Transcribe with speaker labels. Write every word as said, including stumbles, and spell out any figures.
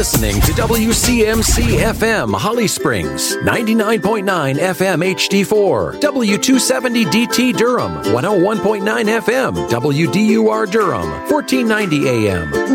Speaker 1: Listening to W C M C F M Holly Springs, ninety-nine point nine F M H D four, W two seventy D T Durham, one oh one point nine F M, W D U R Durham, fourteen ninety A M.